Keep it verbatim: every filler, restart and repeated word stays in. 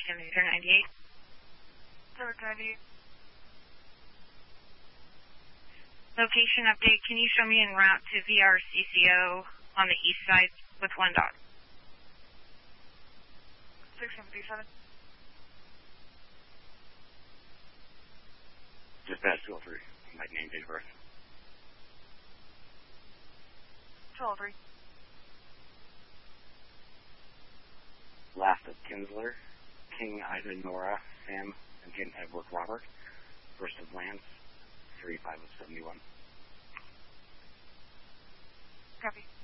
Major ninety-eight. Third ninety-eight. Location update, can you show me en route to V R C C O on the east side with one dot? six seventy-seven. Dispatch two oh three, my name, date of birth. two oh three. Last of Kinsler, King Ida Nora, Sam, and Ken Edward Robert. First of Lance, three five of seventy-one. Copy.